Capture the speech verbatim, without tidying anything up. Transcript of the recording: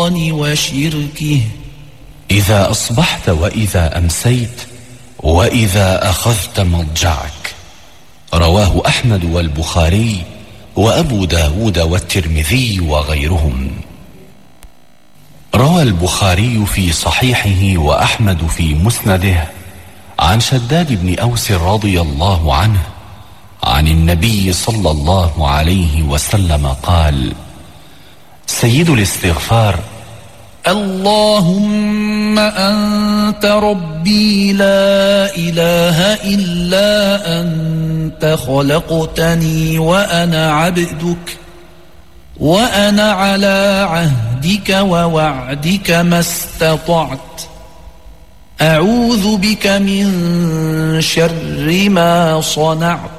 الشيطان وشركه إذا أصبحت وإذا أمسيت وإذا أخذت مضجعك. رواه أحمد والبخاري وأبو داود والترمذي وغيرهم. روى البخاري في صحيحه وأحمد في مسنده عن شداد بن أوس رضي الله عنه عن النبي صلى الله عليه وسلم قال: سيد الاستغفار: اللهم أنت ربي لا إله إلا أنت خلقتني وأنا عبدك وأنا على عهدك ووعدك ما استطعت أعوذ بك من شر ما صنعت